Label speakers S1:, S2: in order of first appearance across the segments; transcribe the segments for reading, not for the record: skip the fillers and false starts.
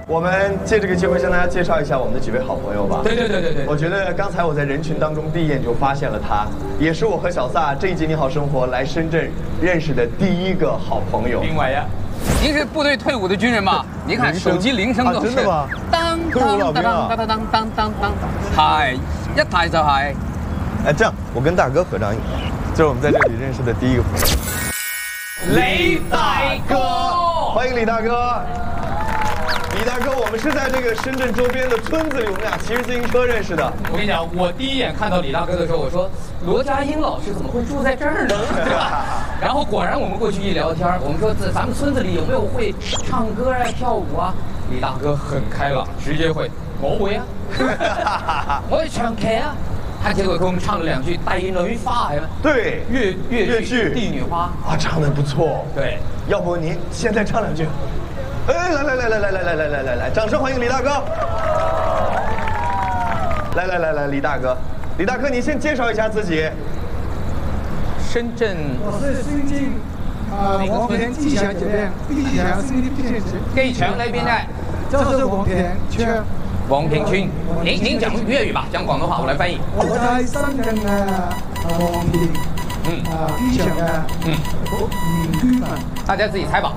S1: 我们借这个机会向大家介绍一下我们的几位好朋友吧。
S2: 对。
S1: 我觉得刚才我在人群当中第一眼就发现了他，也是我和小撒这一季《你好生活》来深圳认识的第一个好朋友。
S2: 另外呀，您是部队退伍的军人吗？你看手机铃声都是。
S1: 真的吗？
S2: 当当当当当当当当，係一睇就係。
S1: 哎，这样我跟大哥合张影，这是我们在这里认识的第一个朋友。
S2: 李大哥，
S1: 欢迎李大哥。李大哥，我们是在这个深圳周边的村子里，我们俩骑着自行车认识的。
S2: 我跟你讲，我第一眼看到李大哥的时候，我说罗家英老师怎么会住在这儿呢？对吧？然后果然我们过去一聊天，我们说咱们村子里有没有会唱歌啊、跳舞啊？李大哥很开朗，直接会我会啊，我会唱歌啊。他结果给我们唱了2句《帝女花》，
S1: 对，
S2: 粤剧《帝女花》
S1: 啊，唱得不错。
S2: 对，
S1: 要不您现在唱2句？哎，来，掌声欢迎李大哥！来，李大哥，李大哥，你先介绍一下自己。
S2: 深圳，
S3: 我是深圳王平吉祥酒店碧祥深圳店
S2: 机場呢邊呢？
S3: 就是王平村。
S2: 王平村，您讲粤语吧，讲广东话，我来翻译。
S3: 我在深圳王平机场原居民，
S2: 大家自己猜吧。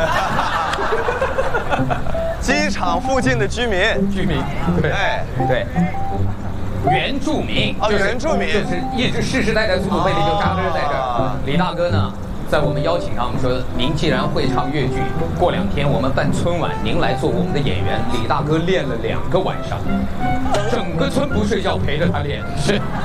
S1: 机场附近的居民，
S2: 对，
S1: 哎，
S2: 对，原住民
S1: 啊，原住民
S2: 就是一直世世代代祖祖辈辈就扎根在这儿。李大哥呢，在我们邀请上，我们说您既然会唱粤剧，过2天我们办春晚，您来做我们的演员。李大哥练了2个晚上，整个村不睡觉陪着他练。是。